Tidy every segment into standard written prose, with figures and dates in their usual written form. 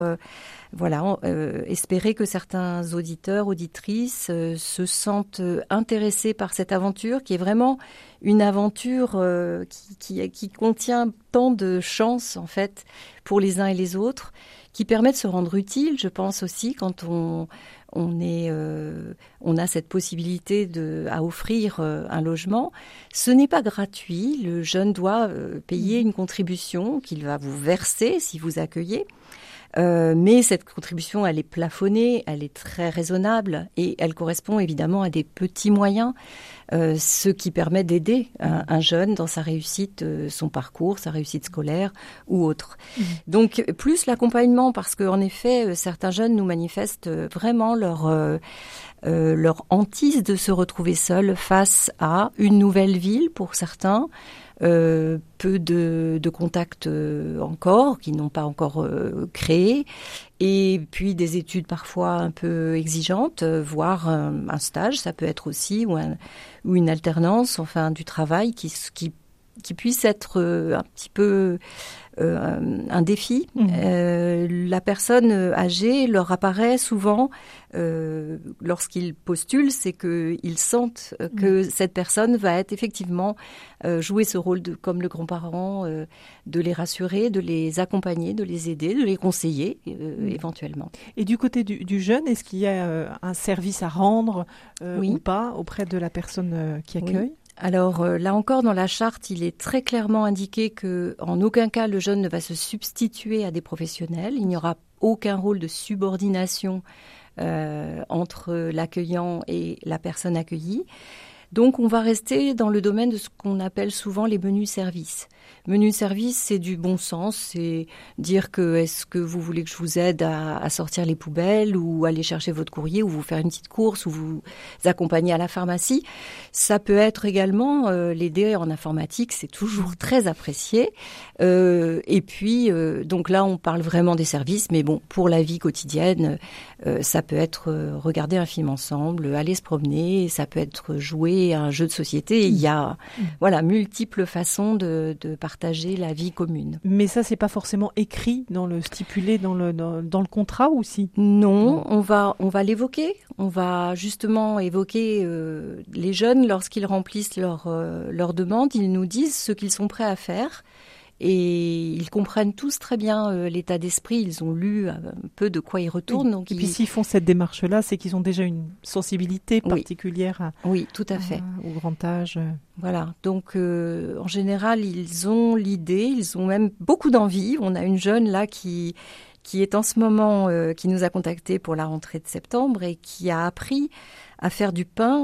Espérer que certains auditeurs, auditrices se sentent intéressés par cette aventure qui est vraiment une aventure qui contient tant de chances en fait pour les uns et les autres, qui permet de se rendre utile, je pense aussi, quand on a cette possibilité à offrir un logement. Ce n'est pas gratuit. Le jeune doit payer une contribution qu'il va vous verser si vous accueillez. Mais cette contribution, elle est plafonnée, elle est très raisonnable et elle correspond évidemment à des petits moyens, ce qui permet d'aider un jeune dans sa réussite, son parcours, sa réussite scolaire ou autre. Donc plus l'accompagnement, parce qu'en effet, certains jeunes nous manifestent vraiment leur hantise de se retrouver seuls face à une nouvelle ville pour certains, peu de contacts encore, qui n'ont pas encore créé, et puis des études parfois un peu exigeantes, voire un stage, ça peut être aussi, ou une alternance, enfin du travail qui puisse être un petit peu un défi. La personne âgée leur apparaît souvent, lorsqu'ils postulent, c'est qu'ils sentent que cette personne va être effectivement jouer ce rôle comme le grand-parent, de les rassurer, de les accompagner, de les aider, de les conseiller éventuellement. Et du côté du jeune, est-ce qu'il y a un service à rendre ou pas auprès de la personne qui accueille ? Oui. Alors là encore, dans la charte, il est très clairement indiqué qu'en aucun cas le jeune ne va se substituer à des professionnels. Il n'y aura aucun rôle de subordination entre l'accueillant et la personne accueillie. Donc on va rester dans le domaine de ce qu'on appelle souvent les menus services. Menu service, c'est du bon sens, c'est dire que est-ce que vous voulez que je vous aide à sortir les poubelles ou aller chercher votre courrier ou vous faire une petite course ou vous accompagner à la pharmacie. Ça peut être également l'aider en informatique, c'est toujours très apprécié. Et puis, donc là, on parle vraiment des services, mais bon, pour la vie quotidienne, ça peut être regarder un film ensemble, aller se promener, ça peut être jouer à un jeu de société. Il y a multiples façons de partager la vie commune. Mais ça, c'est pas forcément écrit stipulé dans le contrat ou si ? Non, on va l'évoquer. On va justement évoquer les jeunes lorsqu'ils remplissent leur demande. Ils nous disent ce qu'ils sont prêts à faire. Et ils comprennent tous très bien l'état d'esprit. Ils ont lu un peu de quoi ils retournent. Oui. Donc et puis s'ils font cette démarche-là, c'est qu'ils ont déjà une sensibilité particulière tout à fait. Au grand âge. Voilà. Donc en général, ils ont l'idée, ils ont même beaucoup d'envie. On a une jeune là qui est en ce moment, qui nous a contactés pour la rentrée de septembre et qui a appris à faire du pain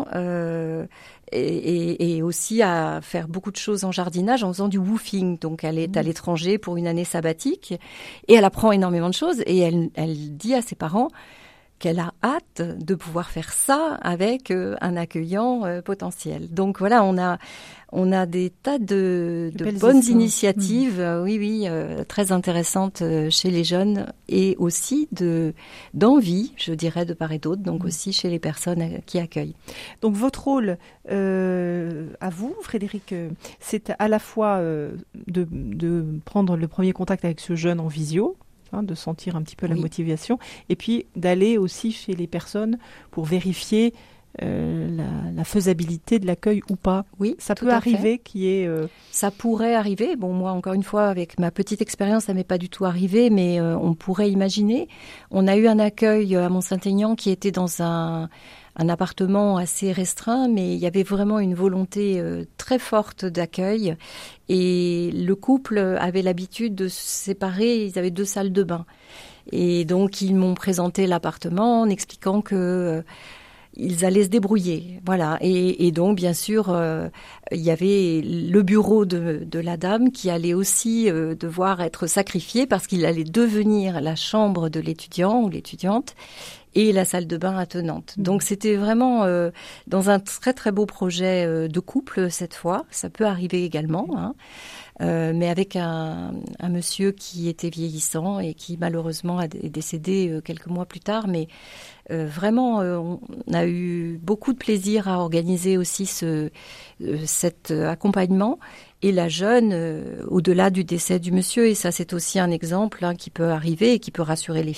et aussi à faire beaucoup de choses en jardinage en faisant du woofing. Donc elle est à l'étranger pour une année sabbatique et elle apprend énormément de choses et elle dit à ses parents qu'elle a hâte de pouvoir faire ça avec un accueillant potentiel. Donc voilà, on a des tas de bonnes initiatives, très intéressantes chez les jeunes et aussi d'envie, je dirais, de part et d'autre, donc aussi chez les personnes qui accueillent. Donc votre rôle à vous, Frédéric, c'est à la fois de prendre le premier contact avec ce jeune en visio, de sentir un petit peu la motivation, et puis d'aller aussi chez les personnes pour vérifier la faisabilité de l'accueil ou pas. Oui, ça peut arriver Ça pourrait arriver. Bon, moi, encore une fois, avec ma petite expérience, ça m'est pas du tout arrivé, mais on pourrait imaginer. On a eu un accueil à Mont-Saint-Aignan qui était dans un appartement assez restreint, mais il y avait vraiment une volonté très forte d'accueil. Et le couple avait l'habitude de se séparer, ils avaient 2 salles de bain. Et donc, ils m'ont présenté l'appartement en expliquant que ils allaient se débrouiller. Voilà. Et donc, bien sûr, il y avait le bureau de la dame qui allait aussi devoir être sacrifié parce qu'il allait devenir la chambre de l'étudiant ou l'étudiante et la salle de bain attenante. Donc, c'était vraiment dans un très, très beau projet de couple cette fois. Ça peut arriver également, mais avec un monsieur qui était vieillissant et qui malheureusement est décédé quelques mois plus tard. Mais vraiment, on a eu beaucoup de plaisir à organiser aussi cet accompagnement. et la jeune au-delà du décès du monsieur. Et ça, c'est aussi un exemple qui peut arriver et qui peut rassurer les